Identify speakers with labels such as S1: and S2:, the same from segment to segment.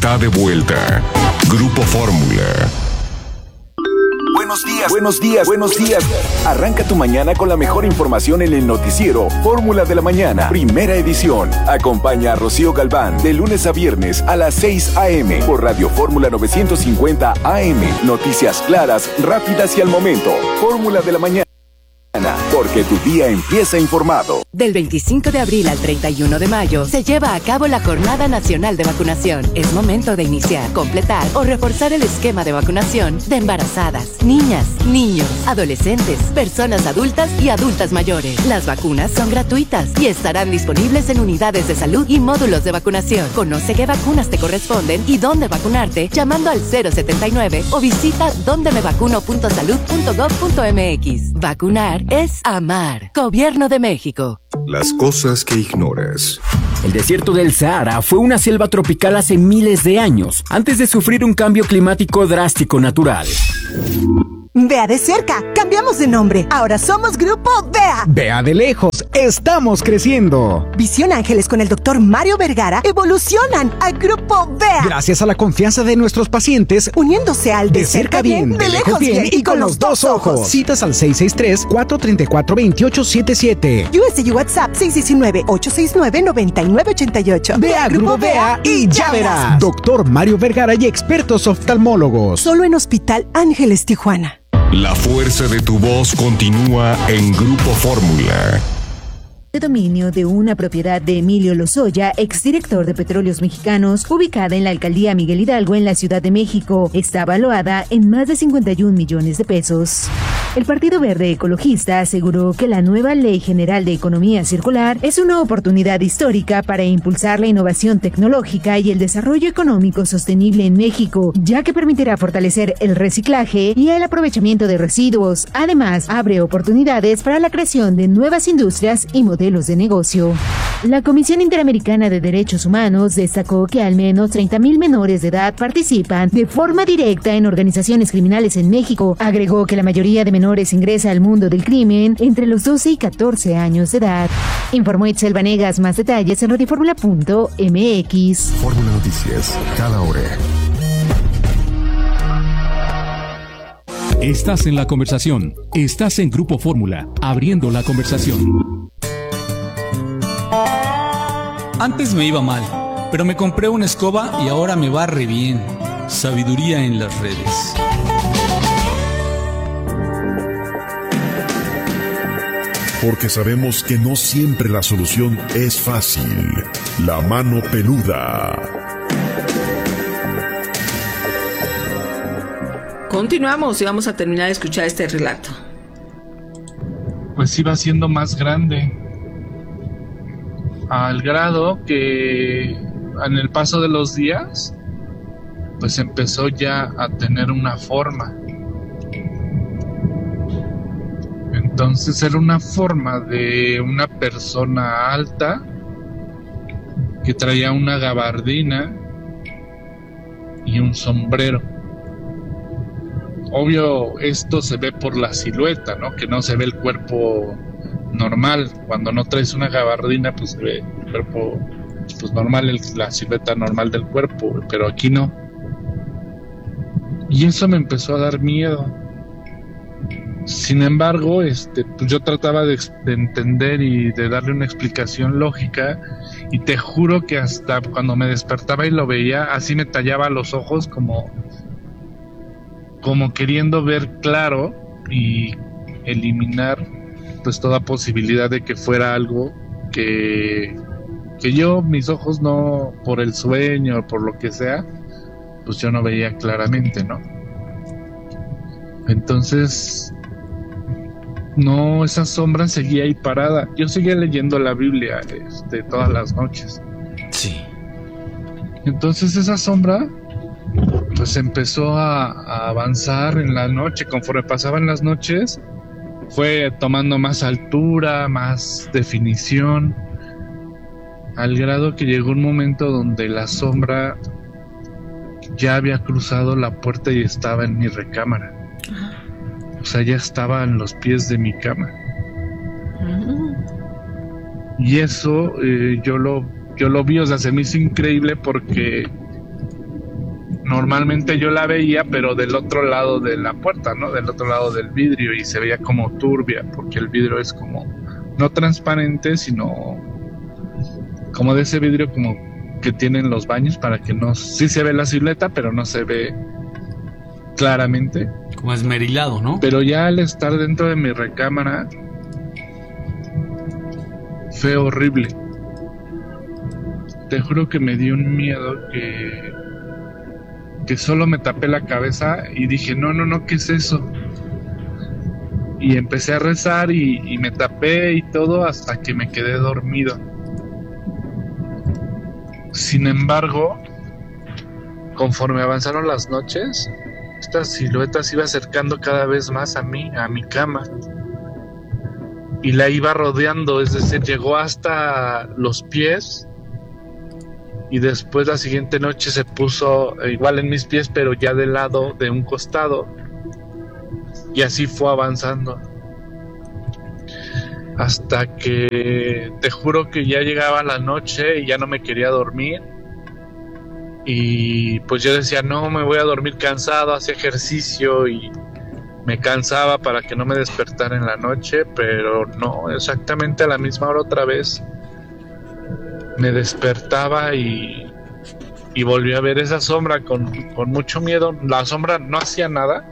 S1: está de vuelta. Grupo Fórmula.
S2: Buenos días. Arranca tu mañana con la mejor información en el noticiero Fórmula de la Mañana, primera edición. Acompaña a Rocío Galván de lunes a viernes a las 6 a.m. por Radio Fórmula 950 AM. Noticias claras, rápidas y al momento. Fórmula de la Mañana. Porque tu día empieza informado.
S3: Del 25 de abril al 31 de mayo se lleva a cabo la Jornada Nacional de Vacunación. Es momento de iniciar, completar o reforzar el esquema de vacunación de embarazadas, niñas, niños, adolescentes, personas adultas y adultas mayores. Las vacunas son gratuitas y estarán disponibles en unidades de salud y módulos de vacunación. Conoce qué vacunas te corresponden y dónde vacunarte llamando al 079 o visita dondemevacuno.salud.gov.mx. Vacunar es amar. Gobierno de México.
S1: Las cosas que ignoras.
S4: El desierto del Sahara fue una selva tropical hace miles de años, antes de sufrir un cambio climático drástico natural.
S5: Vea de cerca, cambiamos de nombre. Ahora somos Grupo Vea.
S6: Vea de lejos, estamos creciendo.
S5: Visión Ángeles con el Dr. Mario Vergara evolucionan a Grupo Vea.
S6: Gracias a la confianza de nuestros pacientes,
S5: uniéndose al de cerca bien, de lejos bien y con los dos ojos.
S6: Citas al 663-434-2877.
S5: USG WhatsApp 619-869-9988.
S6: Vea Grupo Vea y ya verás. Dr. Mario Vergara y expertos oftalmólogos.
S5: Solo en Hospital Ángeles Tijuana.
S1: La fuerza de tu voz continúa en Grupo Fórmula.
S7: De dominio de una propiedad de Emilio Lozoya, exdirector de Petróleos Mexicanos, ubicada en la alcaldía Miguel Hidalgo en la Ciudad de México, está valuada en más de 51 millones de pesos. El Partido Verde Ecologista aseguró que la nueva Ley General de Economía Circular es una oportunidad histórica para impulsar la innovación tecnológica y el desarrollo económico sostenible en México, ya que permitirá fortalecer el reciclaje y el aprovechamiento de residuos. Además, abre oportunidades para la creación de nuevas industrias y modelos de negocio. La Comisión Interamericana de Derechos Humanos destacó que al menos 30,000 menores de edad participan de forma directa en organizaciones criminales en México. Agregó que la mayoría de menores ingresa al mundo del crimen entre los 12 y 14 años de edad. Informó Itzel Vanegas. Más detalles en radioformula.mx.
S1: Fórmula Noticias, cada hora.
S8: Estás en la conversación. Estás en Grupo Fórmula, abriendo la conversación.
S9: Antes me iba mal, pero me compré una escoba y ahora me va re bien. Sabiduría en las redes.
S10: Porque sabemos que no siempre la solución es fácil. La mano peluda.
S11: Continuamos y vamos a terminar de escuchar este relato.
S12: Pues iba siendo más grande, al grado que en el paso de los días pues empezó ya a tener una forma. Entonces era una forma de una persona alta que traía una gabardina y un sombrero. Obvio, esto se ve por la silueta, ¿no? Que no se ve el cuerpo normal. Cuando no traes una gabardina, pues se ve el cuerpo pues normal, la silueta normal del cuerpo, pero aquí no. Y eso me empezó a dar miedo. Sin embargo, pues yo trataba de entender y de darle una explicación lógica, y te juro que hasta cuando me despertaba y lo veía, así me tallaba los ojos como queriendo ver claro y eliminar pues toda posibilidad de que fuera algo que yo, mis ojos no, por el sueño, por lo que sea, pues yo no veía claramente, ¿no? Entonces, no, esa sombra seguía ahí parada. Yo seguía leyendo la Biblia todas las noches.
S9: Sí.
S12: Entonces esa sombra pues empezó a avanzar en la noche. Conforme pasaban las noches, fue tomando más altura, más definición, al grado que llegó un momento donde la sombra ya había cruzado la puerta y estaba en mi recámara. O sea, ya estaba en los pies de mi cama. Y eso yo lo vi, o sea, se me hizo increíble porque normalmente yo la veía, pero del otro lado de la puerta, ¿no? Del otro lado del vidrio, y se veía como turbia, porque el vidrio es como no transparente, sino como de ese vidrio como que tienen los baños para que no... Sí se ve la silueta, pero no se ve claramente.
S9: Como esmerilado, ¿no?
S12: Pero ya al estar dentro de mi recámara fue horrible. Te juro que me dio un miedo que solo me tapé la cabeza y dije, no, ¿qué es eso? Y empecé a rezar y me tapé y todo hasta que me quedé dormido. Sin embargo, conforme avanzaron las noches, esta silueta se iba acercando cada vez más a mí, a mi cama, y la iba rodeando, es decir, llegó hasta los pies, y después la siguiente noche se puso igual en mis pies, pero ya del lado de un costado, y así fue avanzando hasta que te juro que ya llegaba la noche y ya no me quería dormir, y pues yo decía, no, me voy a dormir cansado, hacía ejercicio y me cansaba para que no me despertara en la noche, pero no, exactamente a la misma hora otra vez me despertaba y volví a ver esa sombra con mucho miedo. La sombra no hacía nada,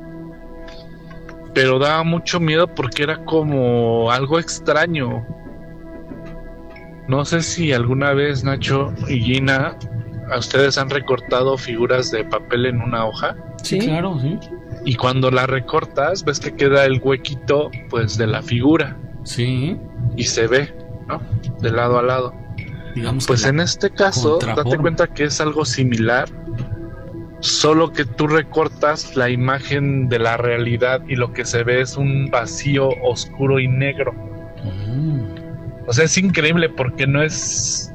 S12: pero daba mucho miedo porque era como algo extraño. No sé si alguna vez, Nacho y Gina, a ustedes han recortado figuras de papel en una hoja.
S9: Sí, claro, sí.
S12: Y cuando la recortas, ves que queda el huequito, pues, de la figura.
S9: Sí.
S12: Y se ve, ¿no? De lado a lado.
S9: Digamos
S12: pues en este caso, date cuenta que es algo similar, solo que tú recortas la imagen de la realidad y lo que se ve es un vacío oscuro y negro. O sea, es increíble porque no es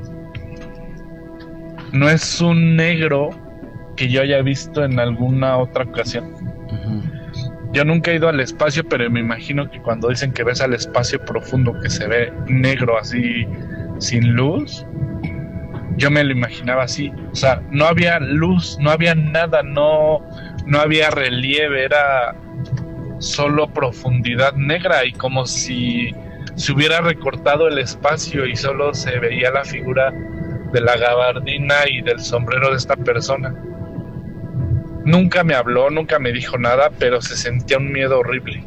S12: un negro que yo haya visto en alguna otra ocasión. Yo nunca he ido al espacio, pero me imagino que cuando dicen que ves al espacio profundo, que se ve negro así, sin luz, yo me lo imaginaba así. O sea, no había luz, no había nada, no había relieve, era solo profundidad negra, y como si se hubiera recortado el espacio y solo se veía la figura de la gabardina y del sombrero de esta persona. Nunca me habló, nunca me dijo nada, pero se sentía un miedo horrible.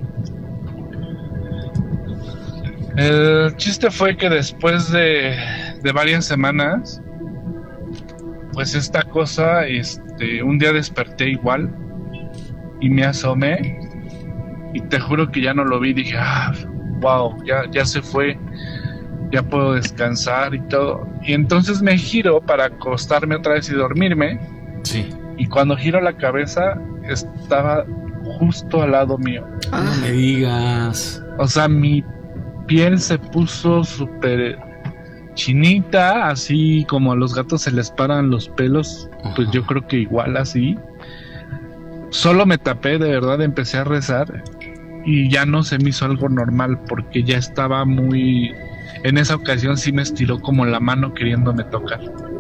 S12: El chiste fue que después de varias semanas, pues esta cosa, un día desperté igual y me asomé y te juro que ya no lo vi. Dije, wow, ya se fue, ya puedo descansar y todo. Y entonces me giro para acostarme otra vez y dormirme.
S9: Sí.
S12: Y cuando giro la cabeza, estaba justo al lado mío.
S9: No me digas.
S12: O sea, mi piel se puso súper chinita, así como a los gatos se les paran los pelos. Pues yo creo que igual así. Solo me tapé, de verdad, empecé a rezar y ya no se me hizo algo normal porque ya estaba muy... En esa ocasión sí me estiró como la mano queriéndome tocar.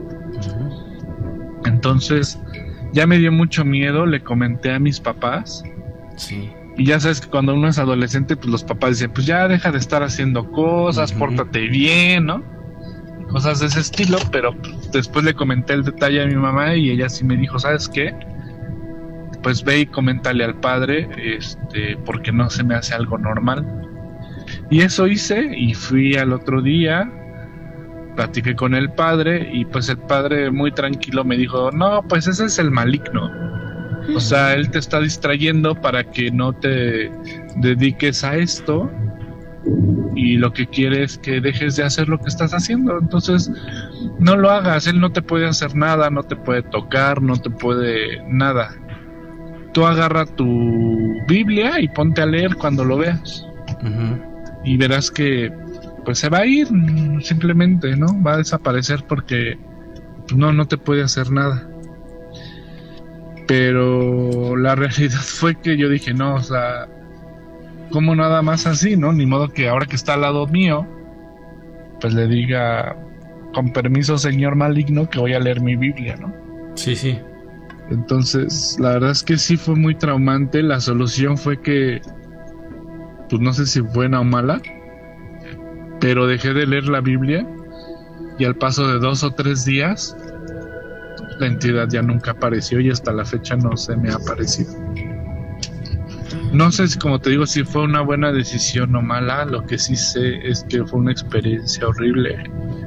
S12: Entonces ya me dio mucho miedo, le comenté a mis papás.
S9: Sí.
S12: Y ya sabes que cuando uno es adolescente, pues los papás dicen, pues ya deja de estar haciendo cosas, pórtate bien, ¿no? Cosas de ese estilo, pero después le comenté el detalle a mi mamá y ella sí me dijo, ¿sabes qué? Pues ve y coméntale al padre, porque no se me hace algo normal. Y eso hice y fui al otro día, platiqué con el padre y pues el padre muy tranquilo me dijo, no, pues ese es el maligno. O sea, él te está distrayendo para que no te dediques a esto y lo que quiere es que dejes de hacer lo que estás haciendo. Entonces, no lo hagas, él no te puede hacer nada, no te puede tocar, no te puede nada. Tú agarra tu Biblia y ponte a leer cuando lo veas. Y verás que pues se va a ir simplemente, ¿no? Va a desaparecer porque no te puede hacer nada. Pero la realidad fue que yo dije, no, o sea, ¿cómo nada más así, no? Ni modo que ahora que está al lado mío, pues le diga, con permiso, señor maligno, que voy a leer mi Biblia, ¿no?
S9: Sí, sí.
S12: Entonces, la verdad es que sí fue muy traumante. La solución fue que, pues no sé si buena o mala, pero dejé de leer la Biblia y al paso de 2 o 3 días la entidad ya nunca apareció y hasta la fecha no se me ha aparecido. No sé si, como te digo, si fue una buena decisión o mala. Lo que sí sé es que fue una experiencia horrible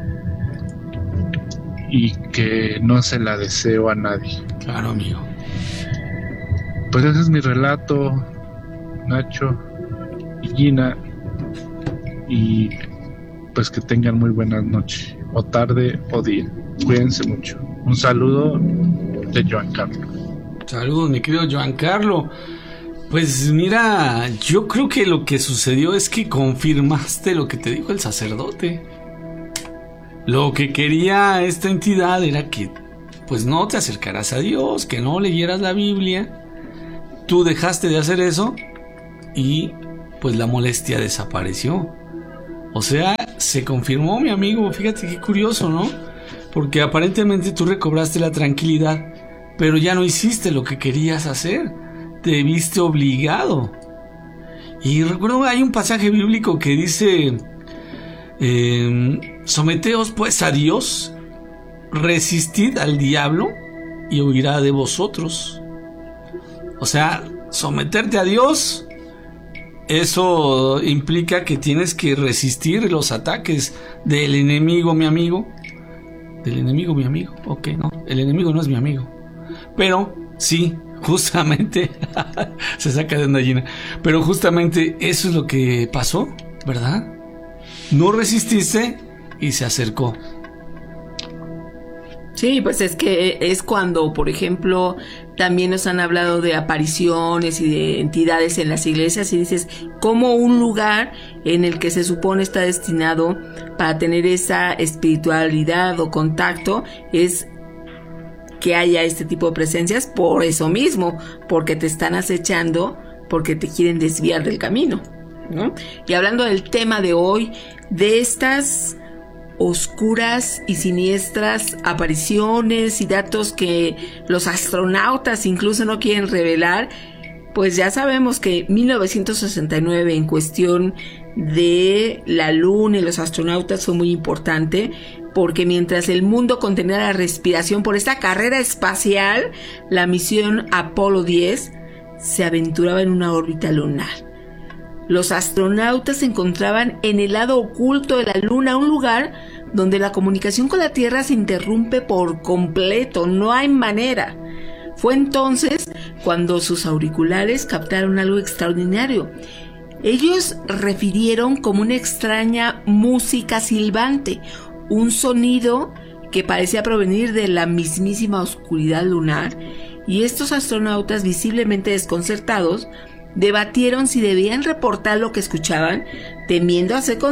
S12: y que no se la deseo a nadie.
S9: Claro, amigo.
S12: Pues ese es mi relato, Nacho y Gina, y pues que tengan muy buenas noches, o tarde o día. Cuídense mucho. Un saludo de Joan Carlo.
S9: Saludos, mi querido Joan Carlo. Pues mira, yo creo que lo que sucedió es que confirmaste lo que te dijo el sacerdote. Lo que quería esta entidad era que pues no te acercaras a Dios, que no leyeras la Biblia. Tú dejaste de hacer eso y pues la molestia desapareció. O sea, se confirmó, mi amigo. Fíjate qué curioso, ¿no? Porque aparentemente tú recobraste la tranquilidad, pero ya no hiciste lo que querías hacer. Te viste obligado. Y recuerdo, hay un pasaje bíblico que dice: someteos pues a Dios, resistid al diablo y huirá de vosotros. O sea, someterte a Dios, eso implica que tienes que resistir los ataques del enemigo, mi amigo. Del enemigo, mi amigo. Ok, no, el enemigo no es mi amigo. Pero sí, justamente se saca de una gallina. Pero justamente eso es lo que pasó, ¿verdad? No resististe y se acercó.
S11: Sí, pues es que es cuando, por ejemplo, también nos han hablado de apariciones y de entidades en las iglesias, y dices, como un lugar en el que se supone está destinado para tener esa espiritualidad o contacto, es que haya este tipo de presencias por eso mismo, porque te están acechando, porque te quieren desviar del camino, ¿no? Y hablando del tema de hoy, de estas oscuras y siniestras apariciones y datos que los astronautas incluso no quieren revelar, pues ya sabemos que 1969 en cuestión de la Luna y los astronautas fue muy importante, porque mientras el mundo contenía la respiración por esta carrera espacial, la misión Apolo 10 se aventuraba en una órbita lunar. Los astronautas se encontraban en el lado oculto de la Luna, un lugar donde la comunicación con la Tierra se interrumpe por completo, no hay manera. Fue entonces cuando sus auriculares captaron algo extraordinario. Ellos refirieron como una extraña música silbante, un sonido que parecía provenir de la mismísima oscuridad lunar, y estos astronautas, visiblemente desconcertados, debatieron si debían reportar lo que escuchaban, temiendo a ser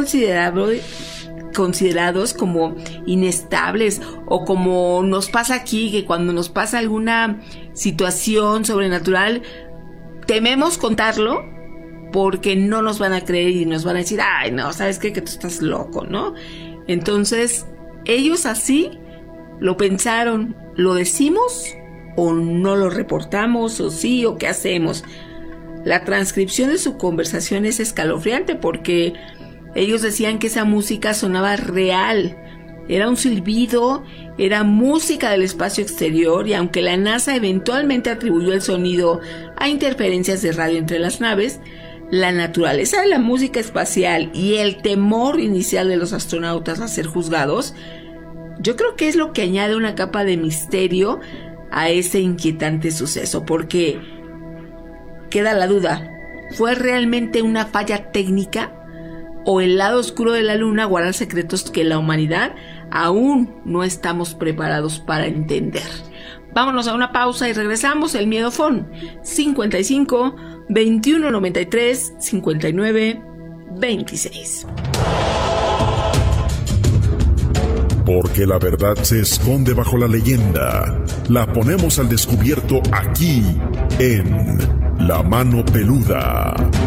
S11: considerados como inestables, o como nos pasa aquí, que cuando nos pasa alguna situación sobrenatural tememos contarlo porque no nos van a creer y nos van a decir, ay no, ¿sabes qué? Que tú estás loco, ¿no? Entonces ellos así lo pensaron, ¿lo decimos o no lo reportamos, o sí o qué hacemos? La transcripción de su conversación es escalofriante, porque ellos decían que esa música sonaba real, era un silbido, era música del espacio exterior, y aunque la NASA eventualmente atribuyó el sonido a interferencias de radio entre las naves, la naturaleza de la música espacial y el temor inicial de los astronautas a ser juzgados, yo creo que es lo que añade una capa de misterio a ese inquietante suceso, porque queda la duda, ¿fue realmente una falla técnica o el lado oscuro de la Luna guarda secretos que la humanidad aún no estamos preparados para entender? Vámonos a una pausa y regresamos. El Miedo Phone 55 21 93 59 26.
S10: Porque la verdad se esconde bajo la leyenda. La ponemos al descubierto aquí en La Mano Peluda.